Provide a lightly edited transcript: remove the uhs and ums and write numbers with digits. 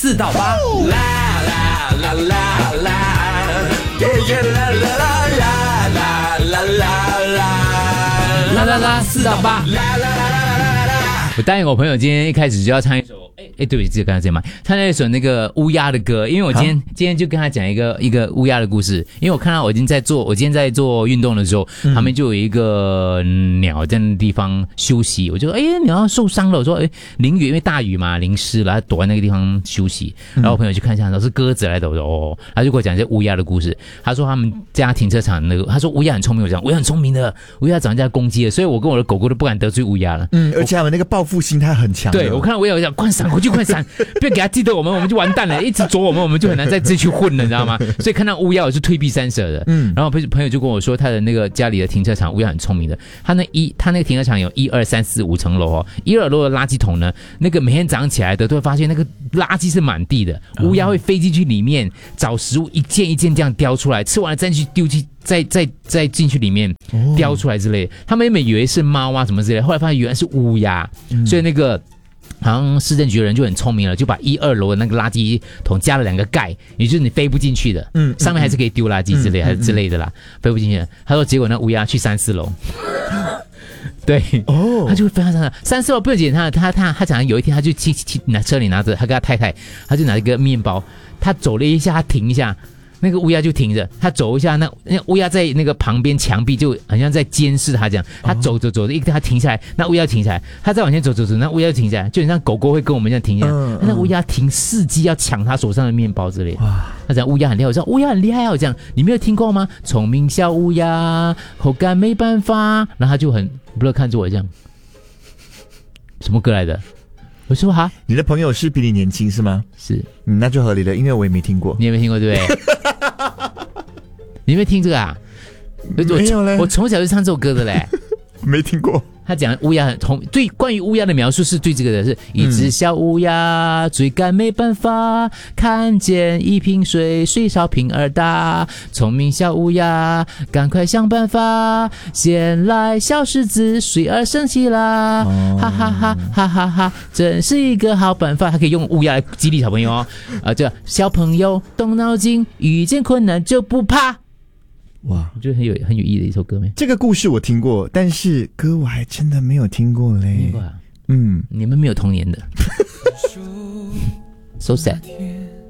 4到8，啦啦啦啦啦，啦啦啦啦啦啦啦啦，4到8，啦啦啦啦啦。我答应我朋友今天一开始就要唱一首，对不起，这个刚才这样嘛，唱那首那个乌鸦的歌，因为我今天就跟他讲一个乌鸦的故事，因为我看到我今天在做运动的时候，旁边就有一个鸟在那地方休息，我就说鸟受伤了，我说淋雨，因为大雨嘛淋湿了，它躲在那个地方休息，然后我朋友去看一下，说是鸽子来的，我说他就给我讲一些乌鸦的故事，他说他们家停车场那个，他说乌鸦很聪明，我讲乌鸦很聪明的，乌鸦找人家攻击了，所以我跟我的狗狗都不敢得罪乌鸦了， 而且他们那个报复心态很强， 对，我看到乌鸦我讲快闪回去快闪，不要给他记得我们就完蛋了，一直啄我们就很难再继续混了，你知道吗？所以看到乌鸦我是退避三舍的。然后朋友就跟我说，他的那个家里的停车场乌鸦很聪明的，他那个停车场有1、2、3、4、5层楼哦，1、2楼的垃圾桶呢，那个每天早上起来的都会发现那个垃圾是满地的，乌鸦会飞进去里面找食物，一件一件这样叼出来，吃完了再去丢弃。再进去里面叼出来之类的，他们原本以为是猫啊什么之类的，后来发现原来是乌鸦，所以那个好像市政局的人就很聪明了，就把1、2楼的那个垃圾桶加了2个盖，也就是你飞不进去的，上面还是可以丢垃圾之类还是之类的啦，飞不进去的。他说结果那乌鸦去3、4楼。对，他就会飞上3、4楼，不用紧，他讲有一天他就车里拿着，他跟他太太，他就拿一个面包，他走了一下，他停一下。那个乌鸦就停着，他走一下，那乌鸦在那个旁边墙壁就好像在监视他这样。他走着，他停下来，那乌鸦停下来，他再往前走，那乌鸦就停下来，就很像狗狗会跟我们这样停一样。那乌鸦停伺机要抢他手上的面包之类的。他讲乌鸦很厉害，我说乌鸦很厉害啊，我讲你没有听过吗？聪明小乌鸦，口干没办法。然后他就很不乐看着我这样，什么歌来的？我说哈， 你的朋友是比你年轻是吗？ 是， 那就合理了，因为我也没听过。 你也没听过对不对？你没听这个啊？ 没有嘞， 我从小就唱这首歌的嘞。 没听过。 他讲乌鸦对关于乌鸦的描述是对这个的，是一只小乌鸦追赶没办法，看见一瓶水，水烧瓶儿大，聪明小乌鸦赶快想办法，先来小石子，水儿生气啦，哈哈哈哈哈哈，真是一个好办法。他可以用乌鸦来激励小朋友这小朋友动脑筋，遇见困难就不怕。哇，我觉得很有意义的一首歌没？ 这个故事我听过，但是歌我还真的没有听过嘞。 听过啊？你们没有童年的。So sad。